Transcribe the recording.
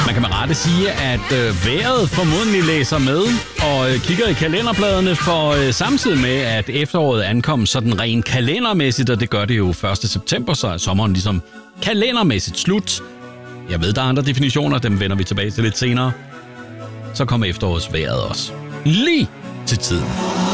Man kan med rette sige, at vejret formodentlig læser med og kigger i kalenderbladene for samtidig med, at efteråret ankom sådan rent kalendermæssigt, og det gør det jo 1. september, så er sommeren ligesom kalendermæssigt slut. Jeg ved, der er andre definitioner, dem vender vi tilbage til lidt senere. Så kommer efterårets vejret også. Lige til tiden.